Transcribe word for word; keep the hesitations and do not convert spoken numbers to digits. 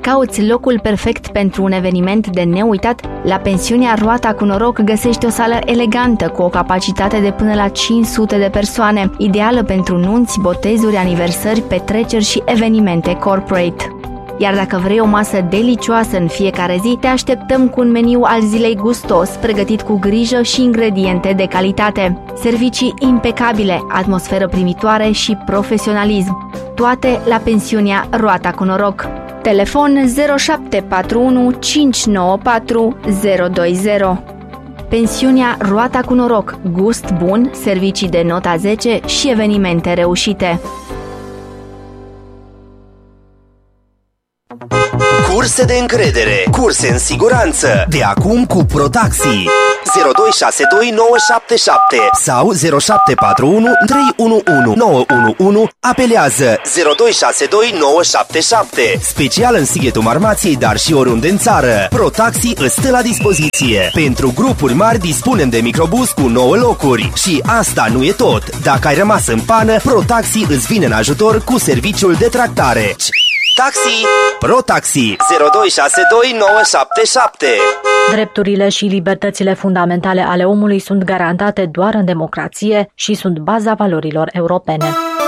cauți locul perfect pentru un eveniment de neuitat, la pensiunea Roata cu Noroc găsești o sală elegantă cu o capacitate de până la cinci sute de persoane, ideală pentru nunți, botezuri, aniversări, petreceri și evenimente corporate. Iar dacă vrei o masă delicioasă în fiecare zi, te așteptăm cu un meniu al zilei gustos, pregătit cu grijă și ingrediente de calitate. Servicii impecabile, atmosferă primitoare și profesionalism. Toate la pensiunea Roata cu Noroc. Telefon zero șapte patru unu cinci nouă patru zero doi zero. Pensiunea Roata cu Noroc. Gust bun, servicii de nota zece și evenimente reușite. Curse de încredere, curse în siguranță, de acum cu ProTaxi. zero doi șase doi nouă șapte șapte sau zero șapte patru unu trei unu unu nouă unu unu. Apelează zero doi șase doi nouă șapte șapte. Special în Sighetul Marmației, dar și oriunde în țară. ProTaxi îți stă la dispoziție. Pentru grupuri mari dispunem de microbus cu nouă locuri. Și asta nu e tot. Dacă ai rămas în pană, ProTaxi îți vine în ajutor cu serviciul de tractare. Taxi, ProTaxi, zero doi șase doi nouă șapte șapte. Drepturile și libertățile fundamentale ale omului sunt garantate doar în democrație și sunt baza valorilor europene.